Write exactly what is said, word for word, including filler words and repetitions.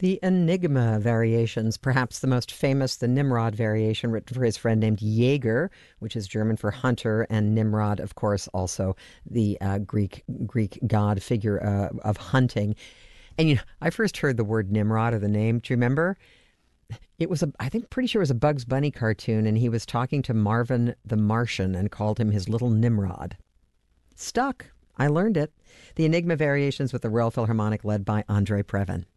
The Enigma variations, perhaps the most famous, the Nimrod variation, written for his friend named Jaeger, which is German for hunter, and Nimrod, of course, also the uh, Greek Greek god figure uh, of hunting. And you know, I first heard the word Nimrod or the name. Do you remember? It was a, I think, pretty sure it was a Bugs Bunny cartoon, and he was talking to Marvin the Martian and called him his little Nimrod. Stuck. I learned it. The Enigma variations with the Royal Philharmonic led by Andre Previn.